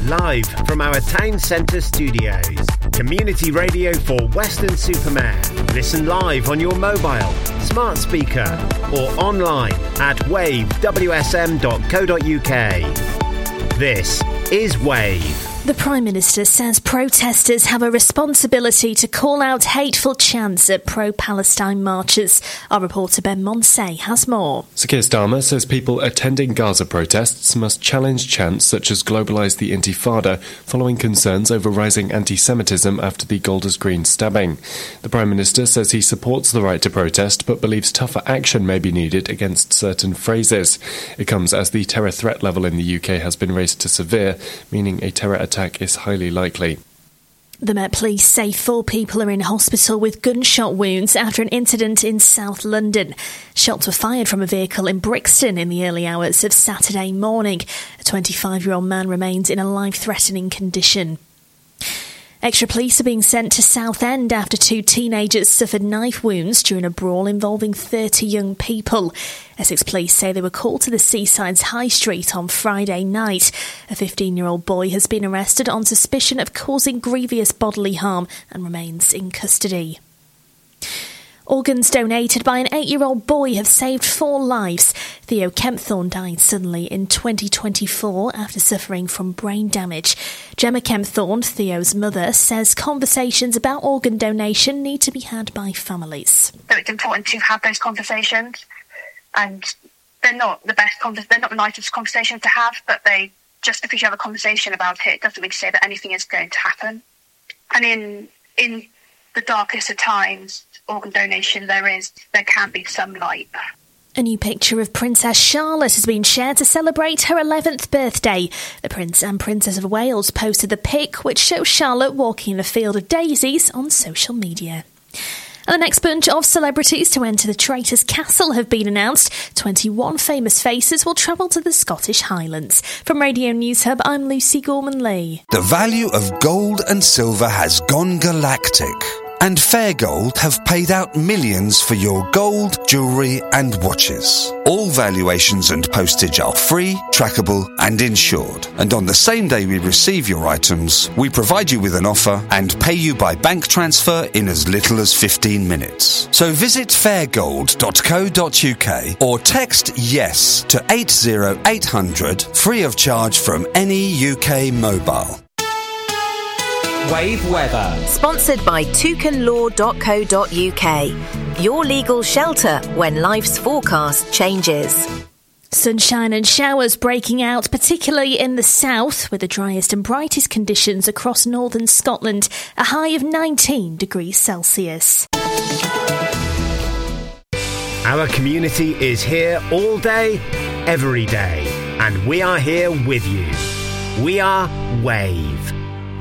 live from our town centre studios. Community radio for Weston-super-Mare. Listen live on your mobile, smart speaker or online at wavewsm.co.uk. This is Wave. The Prime Minister says protesters have a responsibility to call out hateful chants at pro-Palestine marches. Our reporter Ben Monsey has more. Sir Keir Starmer says people attending Gaza protests must challenge chants such as globalise the Intifada following concerns over rising anti-Semitism after the Golders Green stabbing. The Prime Minister says he supports the right to protest but believes tougher action may be needed against certain phrases. It comes as the terror threat level in the UK has been raised to severe, meaning a terror attack is highly likely. The Met Police say 4 people are in hospital with gunshot wounds after an incident in South London. Shots were fired from a vehicle in Brixton in the early hours of Saturday morning. A 25-year-old man remains in a life-threatening condition. Extra police are being sent to Southend after 2 teenagers suffered knife wounds during a brawl involving 30 young people. Essex police say they were called to the Seaside's High Street on Friday night. A 15-year-old boy has been arrested on suspicion of causing grievous bodily harm and remains in custody. Organs donated by an 8-year-old boy have saved 4 lives. Theo Kempthorne died suddenly in 2024 after suffering from brain damage. Gemma Kempthorne, Theo's mother, says conversations about organ donation need to be had by families. So it's important to have those conversations, and they're not the nicest conversations to have, but just because you have a conversation about it doesn't mean to say that anything is going to happen. And in the darkest of times, organ donation, there can be some light. A new picture of Princess Charlotte has been shared to celebrate her 11th birthday. The Prince and Princess of Wales posted the pic, which shows Charlotte walking in a field of daisies on social media. And the next bunch of celebrities to enter the Traitors' Castle have been announced. 21 famous faces will travel to the Scottish Highlands. From Radio News Hub, I'm Lucy Gorman-Lee. The value of gold and silver has gone galactic. And Fair Gold have paid out millions for your gold, jewellery and watches. All valuations and postage are free, trackable and insured. And on the same day we receive your items, we provide you with an offer and pay you by bank transfer in as little as 15 minutes. So visit fairgold.co.uk or text YES to 80800 free of charge from any UK mobile. Wave weather. Sponsored by toucanlaw.co.uk. Your legal shelter when life's forecast changes. Sunshine and showers breaking out, particularly in the south, with the driest and brightest conditions across northern Scotland, a high of 19 degrees Celsius. Our community is here all day, every day, and we are here with you. We are Wave.